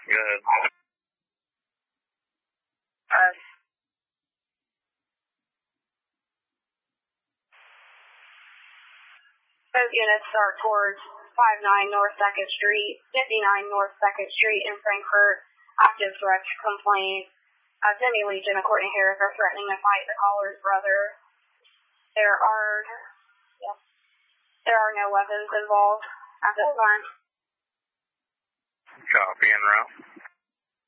Good. Those units are towards 59 North 2nd Street, 59 North 2nd Street in Frankfort. Active threat complaint. Demi Legion and Courtney Harris are threatening to fight the caller's brother. There are no weapons involved at this time. Copy en route.